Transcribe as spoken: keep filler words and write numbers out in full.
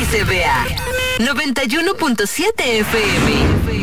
C B A noventa y uno punto siete F M.